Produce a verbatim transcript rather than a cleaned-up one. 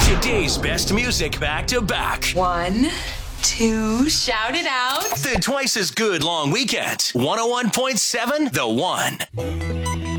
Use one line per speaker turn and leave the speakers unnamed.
Today's best music back to back.
One, two, shout it out.
The Twice as Good long weekend. one oh one point seven The One.